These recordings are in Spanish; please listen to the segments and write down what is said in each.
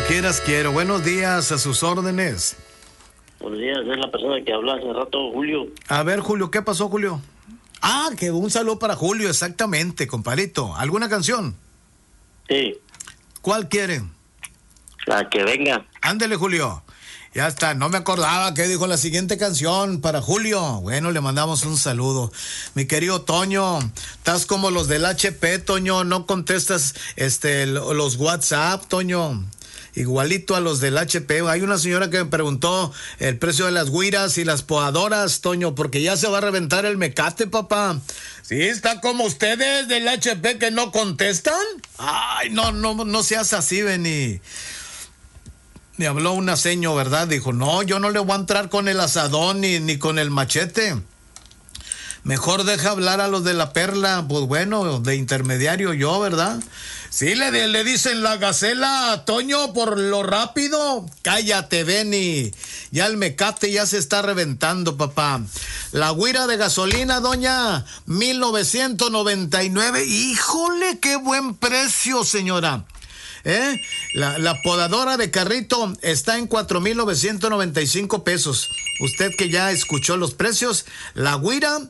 quieras quiero. Buenos días, a sus órdenes. Buenos días, es la persona que habló hace rato, Julio. A ver, Julio, ¿qué pasó, Julio? Ah, que un saludo para Julio, exactamente, compadrito. ¿Alguna canción? Sí. ¿Cuál quieren? La que venga. Ándele, Julio. Ya está, no me acordaba qué dijo la siguiente canción para Julio. Bueno, le mandamos un saludo. Mi querido Toño, estás como los del HP, Toño, no contestas los WhatsApp, Toño. Igualito a los del HP. Hay una señora que me preguntó el precio de las güiras y las podadoras, Toño, porque ya se va a reventar el mecate, papá. Sí, está como ustedes del HP que no contestan. Ay, no seas así, Beni. Me habló una seño, ¿verdad? Dijo, no, yo no le voy a entrar con el asadón ni con el machete. Mejor deja hablar a los de la Perla, pues bueno, de intermediario yo, ¿verdad? Sí, le dicen la gacela a Toño por lo rápido. Cállate, Beni. Ya el mecate ya se está reventando, papá. La güira de gasolina, doña, 1999. Híjole, qué buen precio, señora. La podadora de carrito está en 4,995 pesos. Usted que ya escuchó los precios, la güira,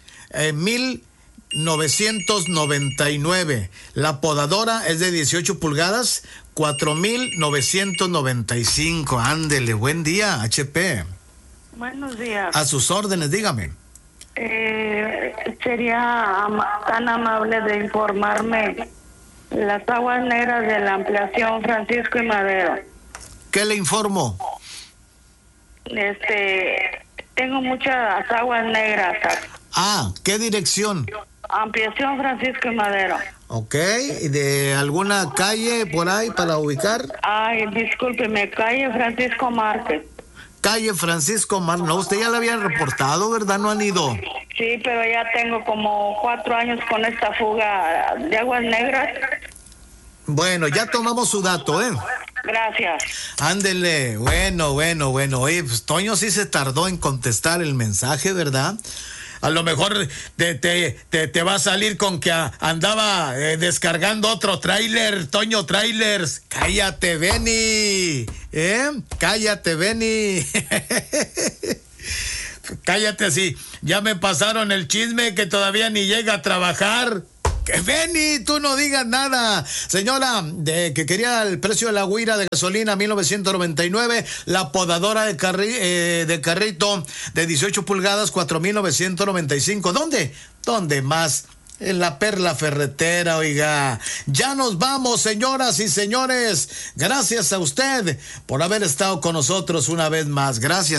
1,999. La podadora es de 18 pulgadas, 4,995. Ándele, buen día, HP. Buenos días. A sus órdenes, dígame. Sería tan amable de informarme las aguas negras de la ampliación Francisco y Madero. ¿Qué le informo? Tengo muchas aguas negras. Ah, ¿qué dirección? Ampliación Francisco y Madero. Ok, ¿de alguna calle por ahí para ubicar? Ay, discúlpeme, calle Francisco Márquez. Calle Francisco Márquez. No, usted ya la había reportado, ¿verdad? ¿No han ido? Sí, pero ya tengo como 4 años con esta fuga de aguas negras. Bueno, ya tomamos su dato, ¿eh? Gracias. Ándele, bueno. Oye, pues Toño sí se tardó en contestar el mensaje, ¿verdad? A lo mejor te va a salir con que andaba descargando otro tráiler, Toño Trailers. Cállate, Beni. Cállate, Beni. Cállate así. Ya me pasaron el chisme que todavía ni llega a trabajar. Que Beni, tú no digas nada. Señora, que quería el precio de la güira de gasolina, 1999. La podadora de carrito de 18 pulgadas, 4,995. ¿Dónde? ¿Dónde más? En la Perla Ferretera, oiga. Ya nos vamos, señoras y señores. Gracias a usted por haber estado con nosotros una vez más. Gracias.